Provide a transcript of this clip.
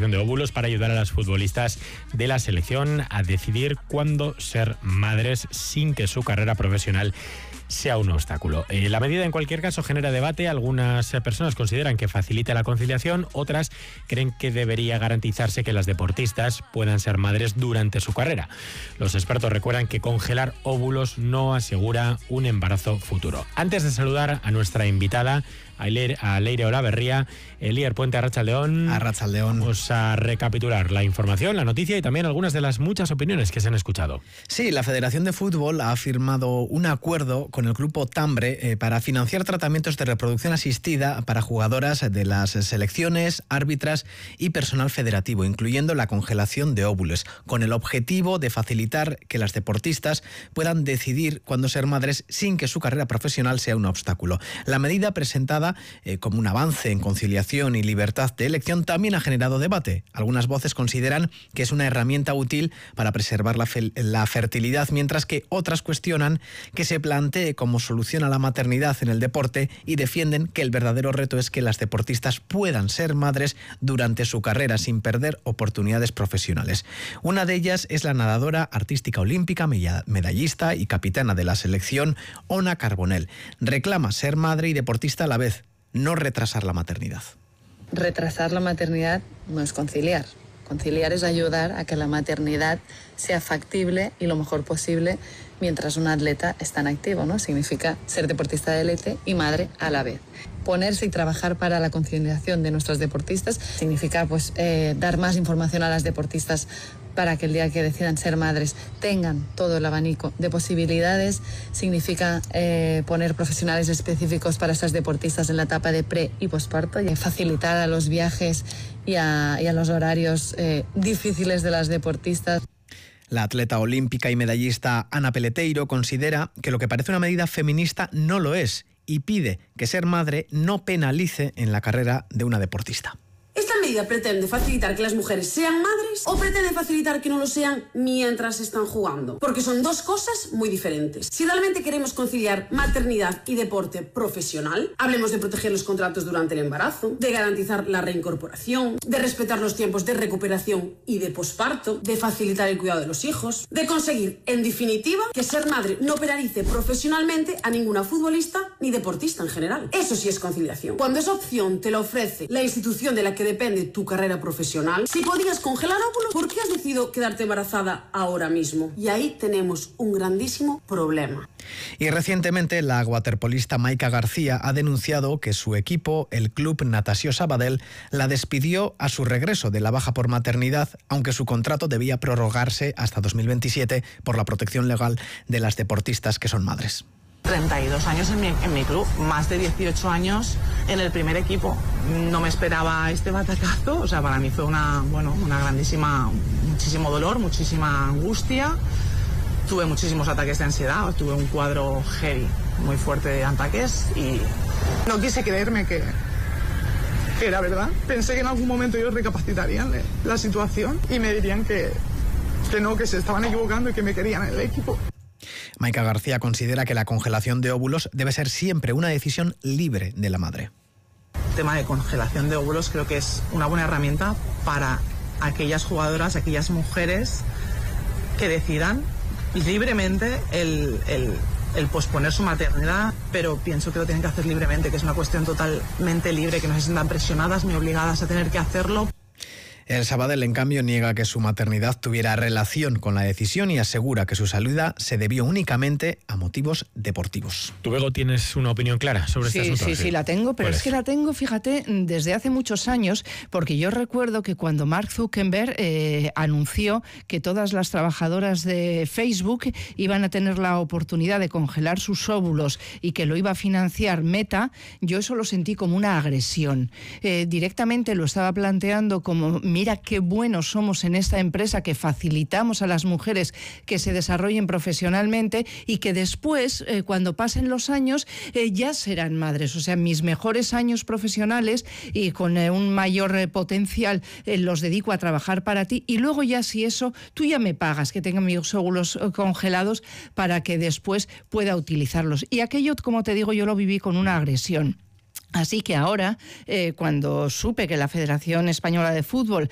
reproducción de óvulos para ayudar a las futbolistas de la selección a decidir cuándo ser madres sin que su carrera profesional sea un obstáculo. La medida, en cualquier caso, genera debate. Algunas personas consideran que facilita la conciliación, otras creen que debería garantizarse que las deportistas puedan ser madres durante su carrera. Los expertos recuerdan que congelar óvulos no asegura un embarazo futuro. Antes de saludar a nuestra invitada, a Leire Olaverría, Elier Puente, Arratsaldeón. Arratsaldeón. Vamos a recapitular la información, la noticia y también algunas de las muchas opiniones que se han escuchado. Sí, la Federación de Fútbol ha firmado un acuerdo con el grupo Tambre para financiar tratamientos de reproducción asistida para jugadoras de las selecciones, árbitras y personal federativo, incluyendo la congelación de óvulos, con el objetivo de facilitar que las deportistas puedan decidir cuándo ser madres sin que su carrera profesional sea un obstáculo. La medida presentada como un avance en conciliación y libertad de elección también ha generado debate. Algunas voces consideran que es una herramienta útil para preservar la fertilidad, mientras que otras cuestionan que se plantee como solución a la maternidad en el deporte y defienden que el verdadero reto es que las deportistas puedan ser madres durante su carrera sin perder oportunidades profesionales. Una de ellas es la nadadora artística olímpica, medallista y capitana de la selección, Ona Carbonell. Reclama ser madre y deportista a la vez, no retrasar la maternidad. Retrasar la maternidad no es conciliar. Conciliar es ayudar a que la maternidad sea factible y lo mejor posible mientras un atleta está en activo, ¿no? Significa ser deportista de élite y madre a la vez. Ponerse y trabajar para la conciliación de nuestros deportistas significa dar más información a las deportistas para que el día que decidan ser madres tengan todo el abanico de posibilidades. Significa poner profesionales específicos para esas deportistas en la etapa de pre y posparto y facilitar a los viajes y a los horarios difíciles de las deportistas. La atleta olímpica y medallista Ana Peleteiro considera que lo que parece una medida feminista no lo es y pide que ser madre no penalice en la carrera de una deportista. ¿Esta medida pretende facilitar que las mujeres sean madres o pretende facilitar que no lo sean mientras están jugando? Porque son dos cosas muy diferentes. Si realmente queremos conciliar maternidad y deporte profesional, hablemos de proteger los contratos durante el embarazo, de garantizar la reincorporación, de respetar los tiempos de recuperación y de posparto, de facilitar el cuidado de los hijos, de conseguir, en definitiva, que ser madre no penalice profesionalmente a ninguna futbolista ni deportista en general. Eso sí es conciliación. Cuando esa opción te la ofrece la institución de la que depende tu carrera profesional, si podías congelar óvulos, ¿por qué has decidido quedarte embarazada ahora mismo? Y ahí tenemos un grandísimo problema. Y recientemente la waterpolista Maica García ha denunciado que su equipo, el Club Natació Sabadell, la despidió a su regreso de la baja por maternidad, aunque su contrato debía prorrogarse hasta 2027 por la protección legal de las deportistas que son madres. 32 años en mi club, más de 18 años en el primer equipo. No me esperaba este batacazo, o sea, para mí fue una grandísima, muchísimo dolor, muchísima angustia. Tuve muchísimos ataques de ansiedad, tuve un cuadro heavy, muy fuerte de ataques y no quise creerme que era verdad. Pensé que en algún momento ellos recapacitarían la situación y me dirían que no, que se estaban equivocando y que me querían en el equipo. Maica García considera que la congelación de óvulos debe ser siempre una decisión libre de la madre. El tema de congelación de óvulos creo que es una buena herramienta para aquellas jugadoras, aquellas mujeres que decidan libremente el posponer su maternidad, pero pienso que lo tienen que hacer libremente, que es una cuestión totalmente libre, que no se sientan presionadas ni obligadas a tener que hacerlo. El Sabadell, en cambio, niega que su maternidad tuviera relación con la decisión y asegura que su salida se debió únicamente a motivos deportivos. ¿Tú, Bego, tienes una opinión clara sobre este asunto? Sí, la tengo, pero es que la tengo, fíjate, desde hace muchos años, porque yo recuerdo que cuando Mark Zuckerberg anunció que todas las trabajadoras de Facebook iban a tener la oportunidad de congelar sus óvulos y que lo iba a financiar Meta, yo eso lo sentí como una agresión. Directamente lo estaba planteando como: mira qué buenos somos en esta empresa, que facilitamos a las mujeres que se desarrollen profesionalmente y que después, cuando pasen los años, ya serán madres. O sea, mis mejores años profesionales y con un mayor potencial los dedico a trabajar para ti, y luego ya, si eso, tú ya me pagas que tenga mis óvulos congelados para que después pueda utilizarlos. Y aquello, como te digo, yo lo viví con una agresión. Así que ahora, cuando supe que la Federación Española de Fútbol